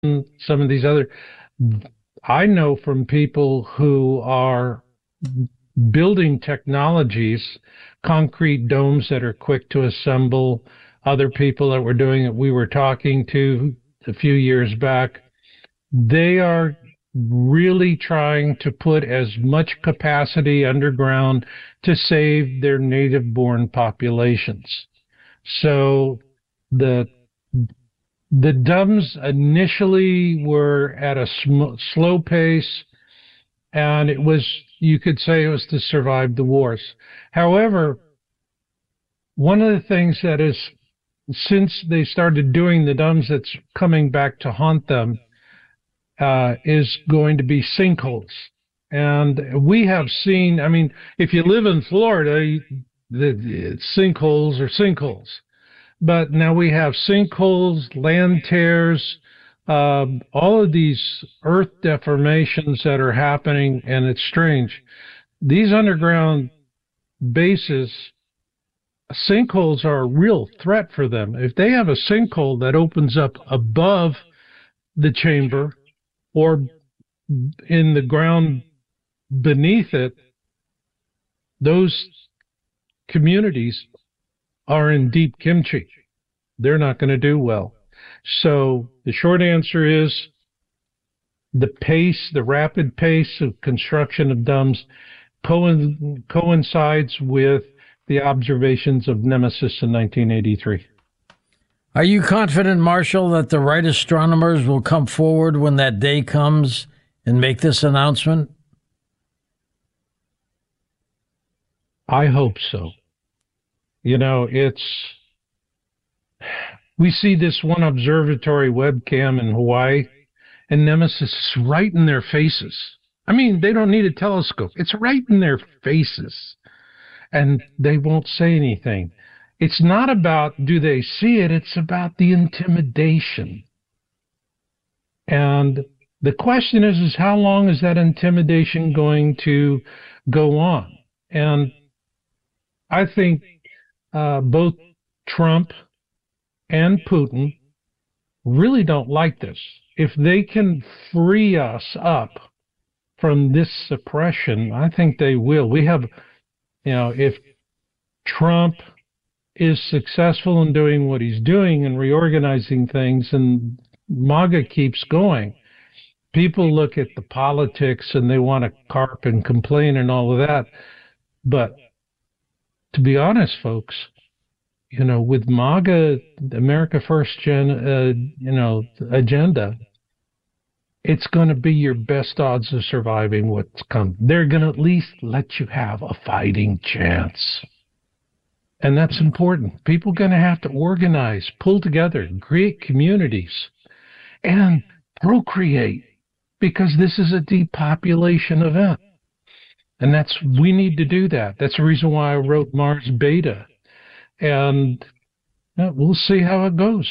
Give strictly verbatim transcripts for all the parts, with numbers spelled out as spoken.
some of these other, I know from people who are building technologies, concrete domes that are quick to assemble, other people that were doing it, we were talking to a few years back, they are really trying to put as much capacity underground to save their native-born populations. So the the D U Ms initially were at a sm- slow pace, and it was, you could say it was to survive the wars. However, one of the things that is, since they started doing the D U Ms that's coming back to haunt them, uh, is going to be sinkholes. And we have seen, I mean, if you live in Florida, you, the, the sinkholes are sinkholes. But now we have sinkholes, land tears, um, all of these earth deformations that are happening, and it's strange. These underground bases, sinkholes are a real threat for them. If they have a sinkhole that opens up above the chamber or in the ground beneath it, those communities are in deep kimchi. They're not going to do well. So the short answer is the pace, the rapid pace of construction of D U Ms co- coincides with the observations of Nemesis in nineteen eighty-three. Are you confident, Marshall, that the right astronomers will come forward when that day comes and make this announcement? I hope so. You know, it's, we see this one observatory webcam in Hawaii, and Nemesis is right in their faces. I mean, they don't need a telescope. It's right in their faces. And they won't say anything. It's not about do they see it, it's about the intimidation. And the question is, is how long is that intimidation going to go on? And I think uh, both Trump and Putin really don't like this. If they can free us up from this suppression, I think they will. We have, you know, if Trump is successful in doing what he's doing and reorganizing things, and MAGA keeps going, people look at the politics and they want to carp and complain and all of that. But to be honest, folks, you know, with MAGA, the America First gen, uh, you know, agenda, it's going to be your best odds of surviving what's come. They're going to at least let you have a fighting chance. And that's important. People are going to have to organize, pull together, create communities, and procreate, because this is a depopulation event. And that's, we need to do that. That's the reason why I wrote Mars Beta. And yeah, we'll see how it goes.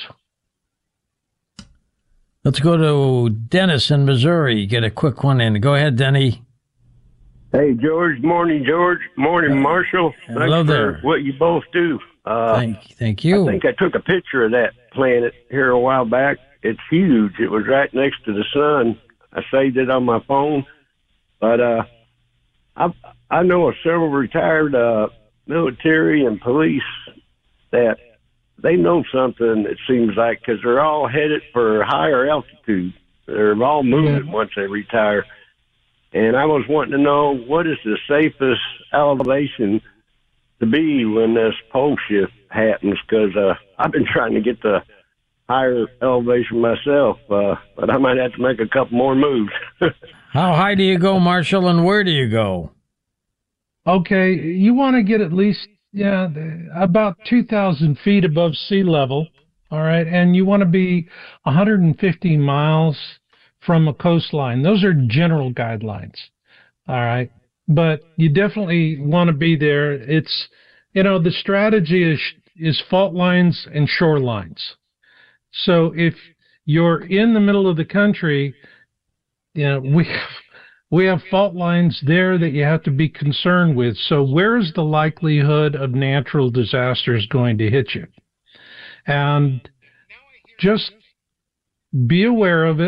Let's go to Dennis in Missouri. Get a quick one in. Go ahead, Denny. Hey, George. Morning, George. Morning, Marshall. Hello Thanks there. for what you both do. Uh, thank, thank you. I think I took a picture of that planet here a while back. It's huge. It was right next to the sun. I saved it on my phone. But uh, I I know of several retired uh, military and police that they know something, it seems like, because they're all headed for higher altitude. They're all moving yeah. once they retire. And I was wanting to know, what is the safest elevation to be when this pole shift happens? Because uh, I've been trying to get the higher elevation myself, uh, but I might have to make a couple more moves. How high do you go, Marshall, and where do you go? Okay, you want to get at least yeah about two thousand feet above sea level, all right, and you want to be one hundred fifty miles from a coastline. Those are general guidelines, all right, but you definitely want to be there. It's, you know, the strategy is is fault lines and shorelines. So if you're in the middle of the country, you know, we we have fault lines there that you have to be concerned with. So where is the likelihood of natural disasters going to hit you? And just be aware of it.